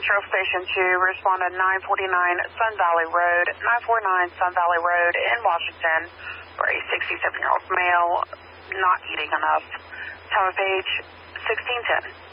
Sheriff Station 2, respond at 949 Sun Valley Road, 949 Sun Valley Road in Washington for a 67-year-old male not eating enough. Time of page 1610.